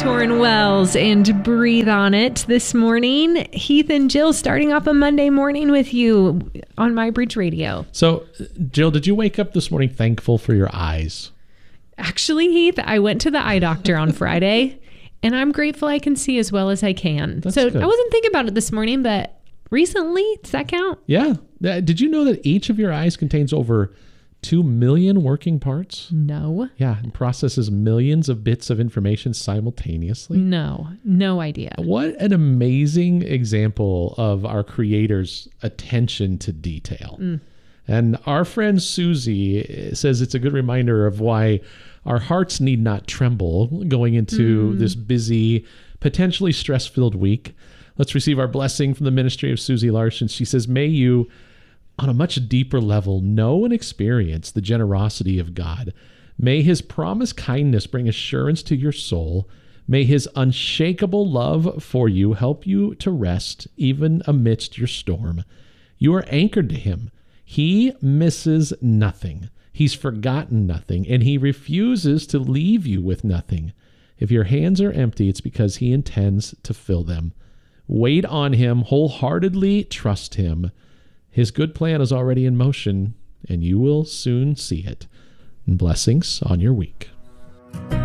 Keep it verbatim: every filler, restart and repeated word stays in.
Torrin Wells and Breathe on It this morning. Heath and Jill starting off a Monday morning with you on My Bridge Radio. So, Jill, did you wake up this morning thankful for your eyes? Actually, Heath, I went to the eye doctor on Friday, and I'm grateful I can see as well as I can. That's so good. I wasn't thinking about it this morning, but recently, does that count? Yeah. Uh, Did you know that each of your eyes contains over two million working parts? No. Yeah, and processes millions of bits of information simultaneously. No. No idea. What an amazing example of our Creator's attention to detail. Mm. And our friend Susie says it's a good reminder of why our hearts need not tremble going into Mm. this busy, potentially stress-filled week. Let's receive our blessing from the ministry of Susie Larson. She says, may you, on a much deeper level, know and experience the generosity of God. May his promised kindness bring assurance to your soul. May his unshakable love for you help you to rest even amidst your storm. You are anchored to him. He misses nothing. He's forgotten nothing, and he refuses to leave you with nothing. If your hands are empty, it's because he intends to fill them. Wait on him, wholeheartedly trust him. His good plan is already in motion, and you will soon see it. And blessings on your week.